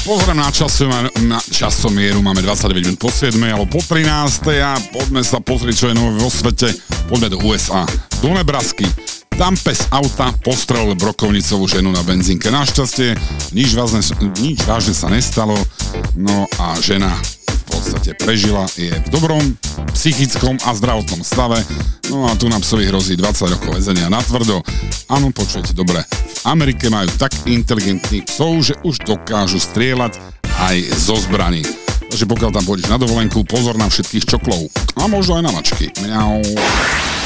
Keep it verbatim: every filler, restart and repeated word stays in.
Pozriem na, časom, na časomieru, máme dvadsaťdeväť minút po siedmej alebo po trinástej a poďme sa pozrieť, čo je nové vo svete. Poďme do ú es á, do Nebrasky. Tam pes auta postrelil brokovnicovú ženu na benzínke. Našťastie nič vážne, nič vážne sa nestalo, no a žena v podstate prežila, je v dobrom psychickom a zdravotnom stave, no a tu nám psovi hrozí dvadsať rokov väzenia natvrdo. Áno, počujete dobre, v Amerike majú tak inteligentných psov, že už dokážu strieľať aj zo zbraní. Takže pokiaľ tam pôjdeš na dovolenku, pozor na všetkých čoklov a možno aj na mačky. Mňau.